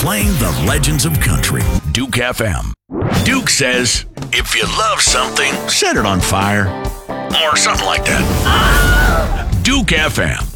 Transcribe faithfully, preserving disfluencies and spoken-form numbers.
playing the legends of country. Duke F M. Duke says, if you love something, set it on fire. Or something like that. Duke F M.